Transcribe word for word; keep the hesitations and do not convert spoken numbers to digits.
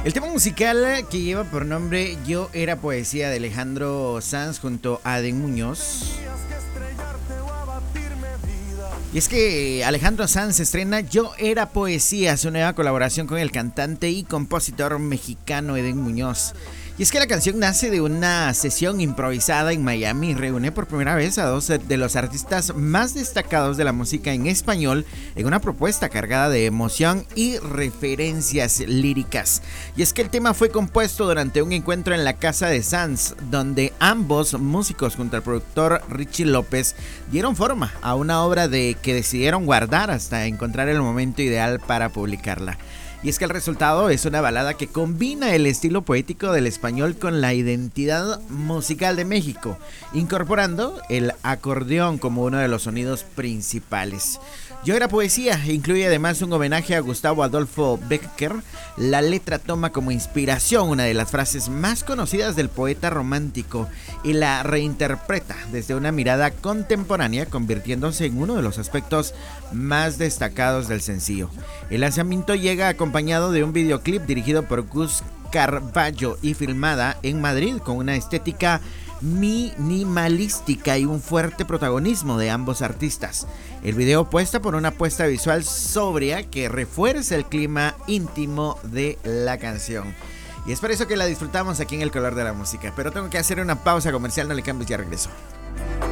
El tema musical que lleva por nombre Yo era poesía de Alejandro Sanz junto a Adén Muñoz. Y es que Alejandro Sanz estrena Yo era poesía, su nueva colaboración con el cantante y compositor mexicano Adén Muñoz. Y es que la canción nace de una sesión improvisada en Miami y reúne por primera vez a dos de los artistas más destacados de la música en español en una propuesta cargada de emoción y referencias líricas. Y es que el tema fue compuesto durante un encuentro en la casa de Sanz, donde ambos músicos junto al productor Richie López dieron forma a una obra de que decidieron guardar hasta encontrar el momento ideal para publicarla. Y es que el resultado es una balada que combina el estilo poético del español con la identidad musical de México, incorporando el acordeón como uno de los sonidos principales. Yo era poesía incluye además un homenaje a Gustavo Adolfo Bécquer. La letra toma como inspiración una de las frases más conocidas del poeta romántico y la reinterpreta desde una mirada contemporánea, convirtiéndose en uno de los aspectos más destacados del sencillo. El lanzamiento llega acompañado de un videoclip dirigido por Gus Carballo y filmada en Madrid con una estética minimalística y un fuerte protagonismo de ambos artistas. El video apuesta por una apuesta visual sobria que refuerza el clima íntimo de la canción. Y es por eso que la disfrutamos aquí en El Color de la Música. Pero tengo que hacer una pausa comercial, no le cambies, ya regreso.